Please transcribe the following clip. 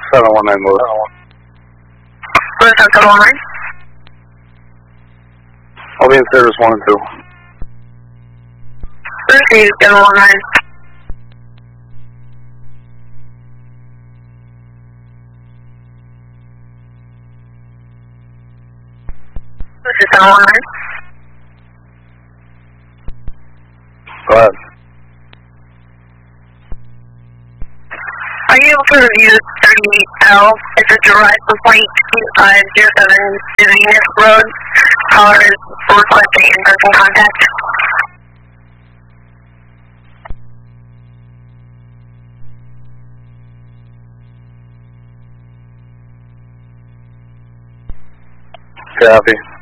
719 Louis. Louis on 719? I'll be in service 1 and 2. Louis 719. Louis 719. Go ahead. Are you able to review 38L? It's a derived complaint 2507 Venus Road. Caller is requesting in-person contact. Copy.